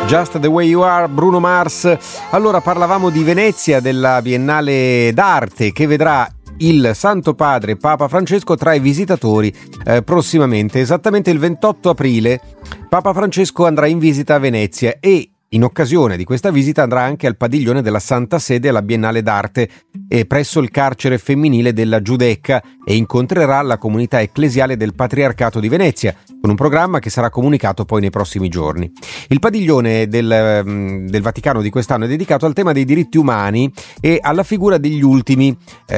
Just the Way You Are, Bruno Mars. Allora, parlavamo di Venezia, della Biennale d'Arte che vedrà il Santo Padre Papa Francesco tra i visitatori prossimamente. Esattamente il 28 aprile Papa Francesco andrà in visita a Venezia e in occasione di questa visita andrà anche al padiglione della Santa Sede alla Biennale d'Arte presso il carcere femminile della Giudecca e incontrerà la comunità ecclesiale del Patriarcato di Venezia con un programma che sarà comunicato poi nei prossimi giorni. Il padiglione del Vaticano di quest'anno è dedicato al tema dei diritti umani e alla figura degli ultimi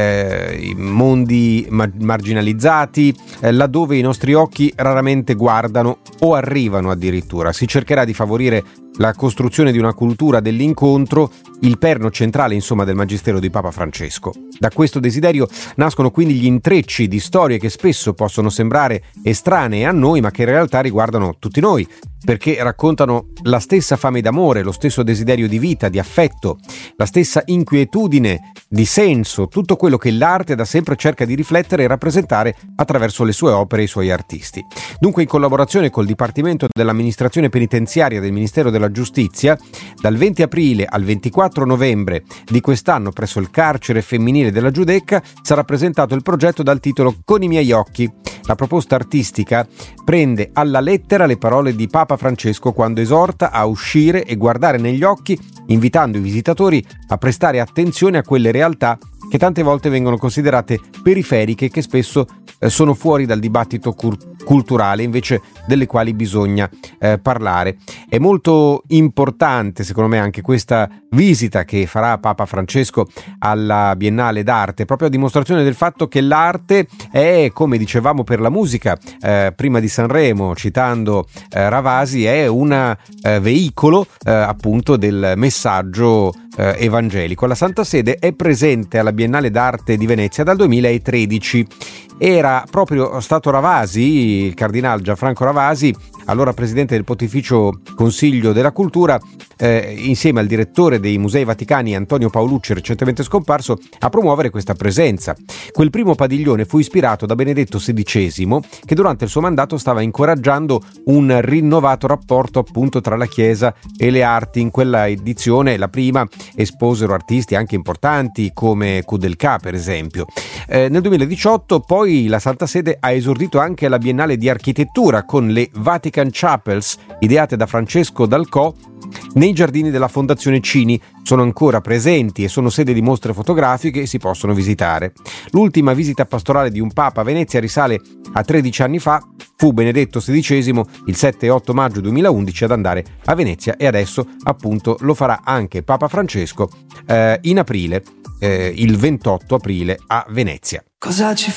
mondi marginalizzati, laddove i nostri occhi raramente guardano o arrivano addirittura. Si cercherà di favorire la costruzione di una cultura dell'incontro, il perno centrale insomma del magistero di Papa Francesco. Da questo desiderio nascono quindi gli intrecci di storie che spesso possono sembrare estranee a noi ma che in realtà riguardano tutti noi, perché raccontano la stessa fame d'amore, lo stesso desiderio di vita, di affetto, la stessa inquietudine di senso, tutto quello che l'arte da sempre cerca di riflettere e rappresentare attraverso le sue opere e i suoi artisti. Dunque, in collaborazione col Dipartimento dell'Amministrazione Penitenziaria del Ministero della Giustizia, dal 20 aprile al 24 novembre di quest'anno presso il carcere femminile della Giudecca sarà presentato il progetto dal titolo Con i miei occhi. La proposta artistica prende alla lettera le parole di Papa Francesco quando esorta a uscire e guardare negli occhi, invitando i visitatori a prestare attenzione a quelle realtà che tante volte vengono considerate periferiche, che spesso sono fuori dal dibattito culturale, invece delle quali bisogna parlare. È molto importante, secondo me, anche questa visita che farà Papa Francesco alla Biennale d'Arte, proprio a dimostrazione del fatto che l'arte è, come dicevamo per la musica prima di Sanremo, citando Ravasi, è un veicolo appunto del messaggio evangelico. La Santa Sede è presente alla Biennale d'Arte di Venezia dal 2013. Era proprio stato Ravasi, il cardinal Gianfranco Ravasi, allora presidente del Pontificio Consiglio della Cultura, insieme al direttore dei Musei Vaticani Antonio Paolucci, recentemente scomparso, a promuovere questa presenza. Quel primo padiglione fu ispirato da Benedetto XVI, che durante il suo mandato stava incoraggiando un rinnovato rapporto appunto tra la Chiesa e le arti. In quella edizione, la prima, esposero artisti anche importanti come Kudelka, per esempio. Nel 2018 poi la Santa Sede ha esordito anche la Biennale di Architettura con le Vatican Chapels, ideate da Francesco Dalcò, nei giardini della Fondazione Cini. Sono ancora presenti e sono sede di mostre fotografiche e si possono visitare. L'ultima visita pastorale di un Papa a Venezia risale a 13 anni fa. Fu Benedetto XVI il 7 e 8 maggio 2011 ad andare a Venezia e adesso appunto lo farà anche Papa Francesco in aprile, il 28 aprile a Venezia. Cosa ci